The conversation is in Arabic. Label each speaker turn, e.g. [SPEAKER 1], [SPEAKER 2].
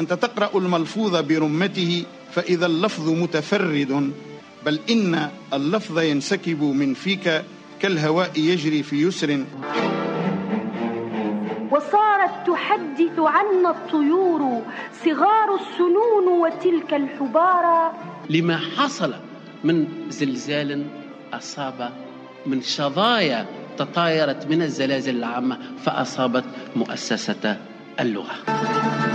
[SPEAKER 1] فأنت تقرأ الملفوظ برمته فإذا اللفظ متفرد، بل إن اللفظ ينسكب من فيك كالهواء يجري في يسر.
[SPEAKER 2] وصارت تحدث عنا الطيور صغار السنون وتلك الحبارى،
[SPEAKER 3] لما حصل من زلزال أصاب، من شظايا تطايرت من الزلازل العامة فأصابت مؤسسة اللغة.